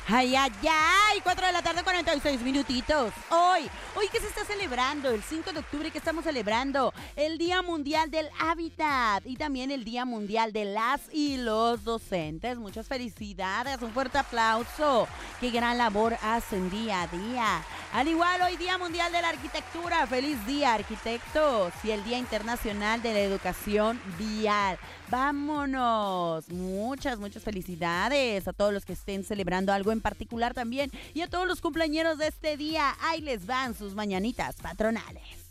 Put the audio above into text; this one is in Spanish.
Ay, ay, ay, 4 de la tarde, 46 minutitos. Hoy que se está celebrando, el 5 de octubre que estamos celebrando, el Día Mundial del Hábitat y también el Día Mundial de las y los docentes. Muchas felicidades, un fuerte aplauso. Qué gran labor hacen día a día. Al igual, hoy Día Mundial de la Arquitectura. Feliz día, arquitectos. Y el Día Internacional de la Educación Vial. Vámonos. Muchas felicidades a todos los que estén celebrando algo en particular también. Y a todos los cumpleañeros de este día. Ahí les van sus mañanitas patronales.